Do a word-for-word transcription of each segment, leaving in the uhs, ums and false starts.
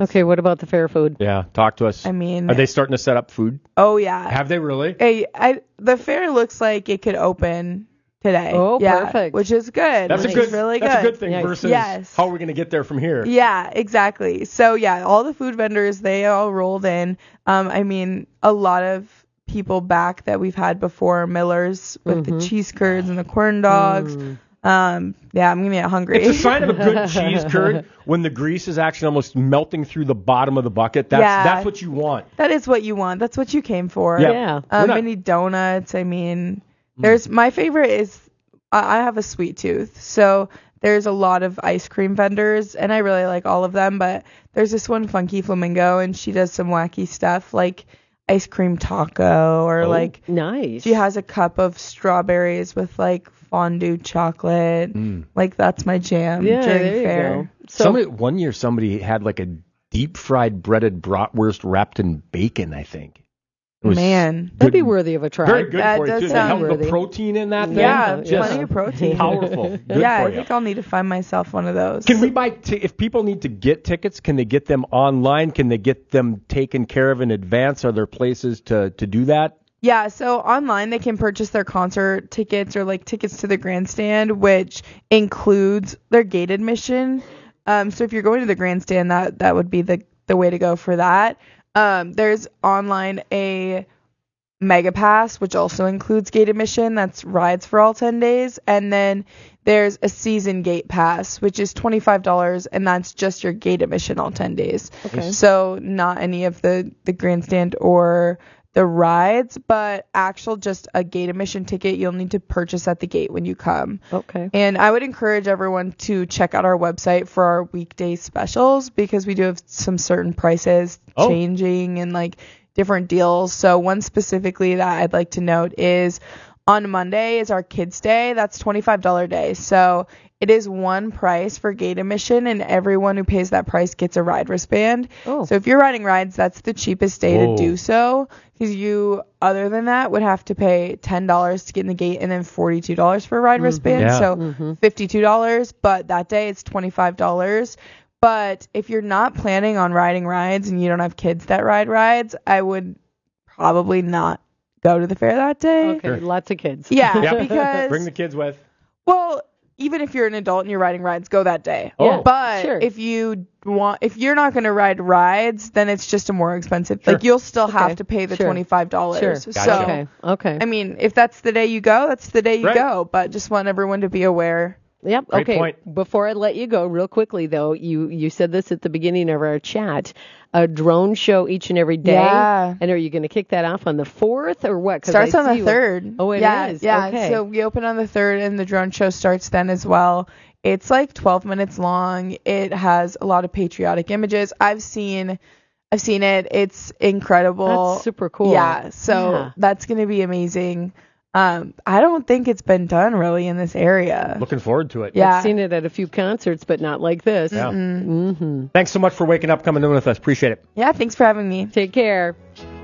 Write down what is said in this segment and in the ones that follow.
Okay, what about the fair food? Yeah, talk to us. I mean, are they starting to set up food? Oh yeah. Have they really? Hey, I the fair looks like it could open today. Oh, yeah, perfect. Which is good. That's which a good. Is really that's good. a good thing Yes. versus Yes. how are we going to get there from here? Yeah, exactly. So yeah, all the food vendors, they all rolled in. Um, I mean, a lot of people back that we've had before, Miller's with Mm-hmm. the cheese curds and the corn dogs. Mm. Um, yeah, I'm gonna get hungry. It's a sign of a good cheese curd when the grease is actually almost melting through the bottom of the bucket. That's Yeah. that's what you want. That is what you want. That's what you came for. Yeah. Yeah. We're Um, not- mini donuts. I mean, there's my favorite is I I have a sweet tooth, so there's a lot of ice cream vendors, and I really like all of them. But there's this one, Funky Flamingo, and she does some wacky stuff like ice cream taco, or Oh. like Nice. she has a cup of strawberries with like fondue chocolate. Mm. Like that's my jam Yeah, during there you fair. go. So, Somebody one year somebody had like a deep fried breaded bratwurst wrapped in bacon. I think. It was Man. that'd be good- worthy of a try. Very good That for you does too. sound They have the worthy. protein in that thing. Yeah, Yeah, plenty yeah. of protein. Powerful. Good yeah, for I you. think I'll need to find myself one of those. Can we buy t- if people need to get tickets? Can they get them online? Can they get them taken care of in advance? Are there places to, to do that? Yeah, so online they can purchase their concert tickets or like tickets to the grandstand, which includes their gate admission. Um, so if you're going to the grandstand, that that would be the the way to go for that. Um, there's online a Mega Pass, which also includes gate admission. That's rides for all ten days. And then there's a season gate pass, which is twenty-five dollars, and that's just your gate admission all ten days. Okay. So not any of the, the grandstand or the rides, but actual just a gate admission ticket you'll need to purchase at the gate when you come. Okay. And I would encourage everyone to check out our website for our weekday specials, because we do have some certain prices Oh. changing and like different deals. So one specifically that I'd like to note is on Monday is our Kids Day. That's twenty-five dollars day. So it is one price for gate admission, and everyone who pays that price gets a ride wristband. Oh. So if you're riding rides, that's the cheapest day Whoa. to do so, because you, other than that, would have to pay ten dollars to get in the gate and then forty-two dollars for a ride wristband. Yeah. So Mhm. fifty-two dollars, but that day it's twenty-five dollars. But if you're not planning on riding rides and you don't have kids that ride rides, I would probably not go to the fair that day. Okay. Sure. Lots of kids. Yeah, Yep. because Bring the kids with. well, even if you're an adult and you're riding rides, go that day. Oh. But Sure. if you want, if you're not going to ride rides, then it's just a more expensive. Sure. Like you'll still have Okay. to pay the Sure. twenty-five dollars. Sure. So, Gotcha. Okay. Okay. I mean, if that's the day you go, that's the day you Right. go. But just want everyone to be aware. Yep. Great Okay. point. Before I let you go, real quickly though, you you said this at the beginning of our chat, a drone show each and every day. Yeah. And are you going to kick that off on the fourth or what? 'Cause Starts I on see the you- third. Oh, it yeah, is? Yeah. Okay. So we open on the third, and the drone show starts then as well. It's like twelve minutes long. It has a lot of patriotic images. I've seen, I've seen it. It's incredible. That's super cool. Yeah. So Yeah. that's gonna be amazing. Um, I don't think it's been done really in this area. Looking forward to it. Yeah. I've seen it at a few concerts, but not like this. Yeah. Mm-hmm. Thanks so much for waking up, coming in with us. Appreciate it. Yeah. Thanks for having me. Take care.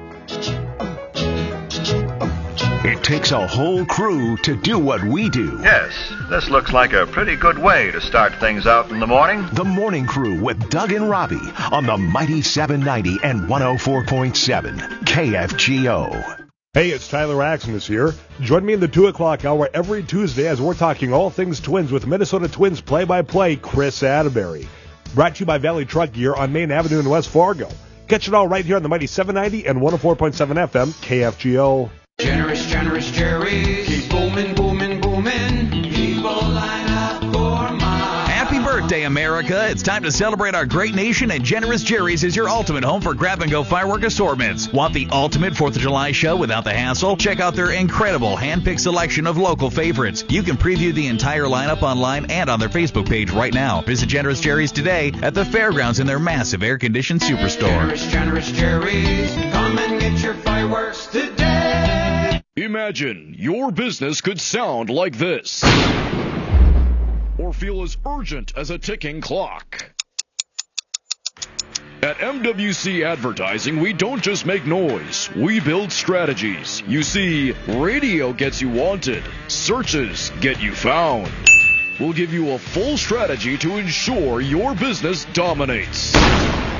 It takes a whole crew to do what we do. Yes, this looks like a pretty good way to start things out in the morning. The Morning Crew with Doug and Robbie on the Mighty seven ninety and one oh four point seven K F G O. Hey, it's Tyler Axnes here. Join me in the two o'clock hour every Tuesday as we're talking all things Twins with Minnesota Twins play-by-play Chris Atterbury. Brought to you by Valley Truck Gear on Main Avenue in West Fargo. Catch it all right here on the Mighty seven ninety and one oh four point seven F M K F G O. Generous, generous Jerry's. Keep booming, booming, booming. People line up for mine. Happy birthday, America. It's time to celebrate our great nation, and Generous Jerry's is your ultimate home for grab-and-go firework assortments. Want the ultimate fourth of July show without the hassle? Check out their incredible hand-picked selection of local favorites. You can preview the entire lineup online and on their Facebook page right now. Visit Generous Jerry's today at the fairgrounds in their massive air-conditioned superstore. Generous, generous Jerry's. Come and get your fireworks today. Imagine your business could sound like this, or feel as urgent as a ticking clock. At M W C Advertising, we don't just make noise, we build strategies. You see, radio gets you wanted, searches get you found. We'll give you a full strategy to ensure your business dominates.